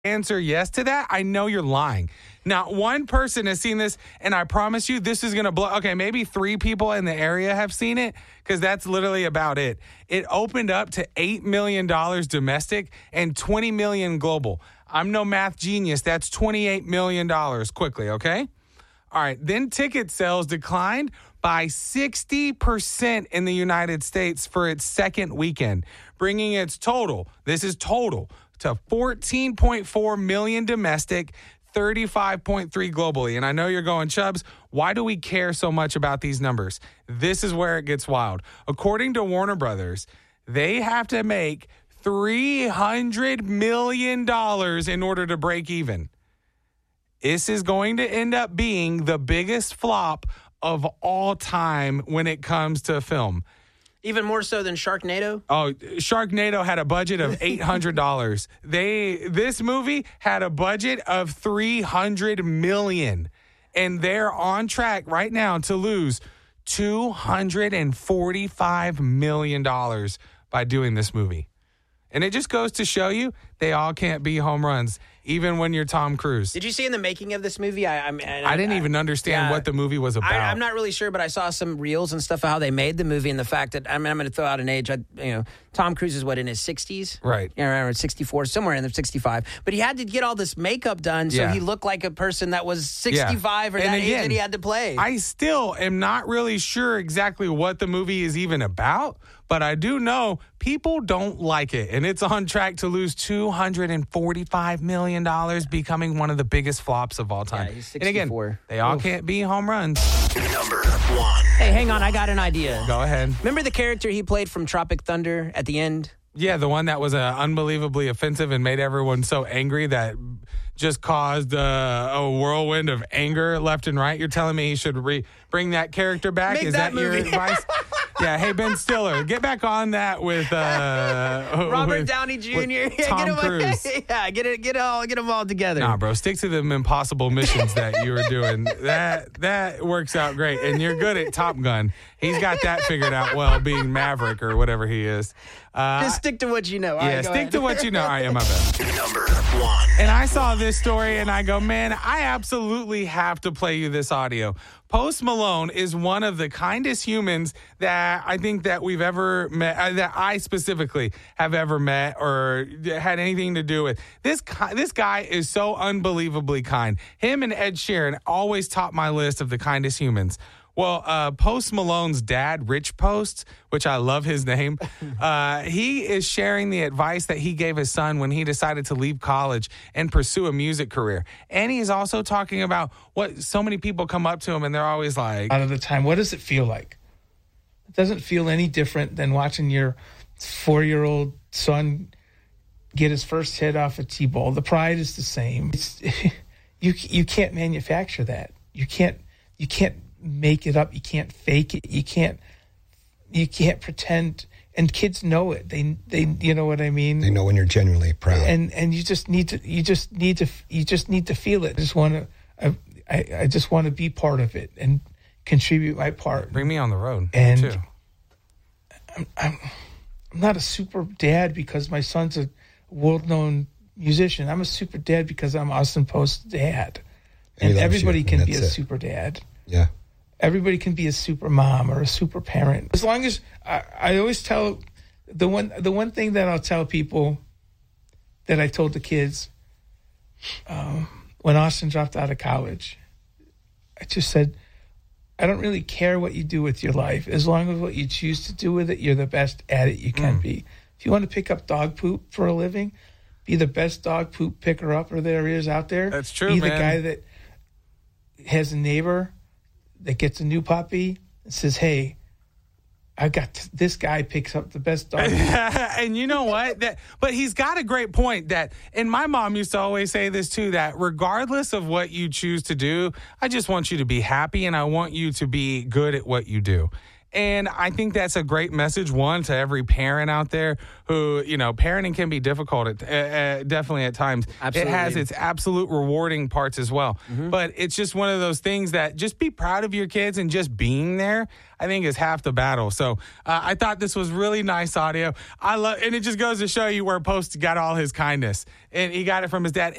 answer yes to that, I know you're lying. Not one person has seen this, and I promise you this is going to blow. Okay, maybe 3 people in the area have seen it because that's literally about it. It opened up to $8 million domestic and $20 million global. I'm no math genius. That's $28 million quickly, okay? All right, then ticket sales declined by 60% in the United States for its second weekend, bringing its total, this is total, to 14.4 million domestic, 35.3 globally. And I know you're going, Chubbs, why do we care so much about these numbers? This is where it gets wild. According to Warner Brothers, they have to make $300 million in order to break even. This is going to end up being the biggest flop of all time when it comes to film. Even more so than Sharknado? Oh, Sharknado had a budget of $800. This movie had a budget of $300 million. And they're on track right now to lose $245 million by doing this movie. And it just goes to show you they all can't be home runs, even when you're Tom Cruise. Did you see in the making of this movie? I didn't even understand what the movie was about. I'm not really sure, but I saw some reels and stuff of how they made the movie and the fact that, I'm going to throw out an age. Tom Cruise is in his 60s? Right. Around 64, somewhere in the 65. But he had to get all this makeup done so he looked like a person that was 65 or that age that he had to play. I still am not really sure exactly what the movie is even about, but I do know people don't like it, and it's on track to lose $245 million, becoming one of the biggest flops of all time. Yeah, he's 64. And again, they all can't be home runs. Number 1. Hey, hang on, I got an idea. Go ahead. Remember the character he played from Tropic Thunder at the end? Yeah, the one that was unbelievably offensive and made everyone so angry that just caused a whirlwind of anger left and right. You're telling me he should bring that character back? Make Is that your movie. advice? Yeah, hey, Ben Stiller, get back on that with Robert Downey Jr. Tom Cruise. Get them all together. Nah, bro, stick to them impossible missions that you were doing. That works out great, and you're good at Top Gun. He's got that figured out well, being Maverick or whatever he is. Just stick to what you know. All right, stick to what you know. All right, my bad. Number 1. And I saw this story, and I go, man, I absolutely have to play you this audio. Post Malone is one of the kindest humans that I think that we've ever met, that I specifically have ever met or had anything to do with. This guy is so unbelievably kind. Him and Ed Sheeran always top my list of the kindest humans. Well, Post Malone's dad, Rich Post, which I love his name, he is sharing the advice that he gave his son when he decided to leave college and pursue a music career. And he's also talking about what so many people come up to him and they're always like, a lot of the time, what does it feel like? It doesn't feel any different than watching your 4-year-old son get his first hit off a T-ball. The pride is the same. You can't manufacture that. You can't make it up. You can't fake it. You can't pretend. And kids know it. They you know what I mean? They know when you're genuinely proud. And you just need to feel it. I just want to be part of it and contribute my part. Bring me on the road. And too. I'm not a super dad because my son's a world-known musician. I'm a super dad because I'm Austin Post's dad. And everybody can be a super dad. Yeah. Everybody can be a super mom or a super parent. As long as I always tell the one thing that I'll tell people that I told the kids when Austin dropped out of college, I just said, I don't really care what you do with your life. As long as what you choose to do with it, you're the best at it you can be. If you want to pick up dog poop for a living, be the best dog poop picker upper there is out there. That's true, Be man. the guy that has a neighbor that gets a new puppy and says, hey, I got this guy picks up the best dog. And you know what? But he's got a great point and my mom used to always say this too, that regardless of what you choose to do, I just want you to be happy and I want you to be good at what you do. And I think that's a great message, one, to every parent out there who, parenting can be difficult, definitely at times. Absolutely. It has its absolute rewarding parts as well. Mm-hmm. But it's just one of those things that just be proud of your kids and just being there, I think, is half the battle. So I thought this was really nice audio. And it just goes to show you where Post got all his kindness. And he got it from his dad.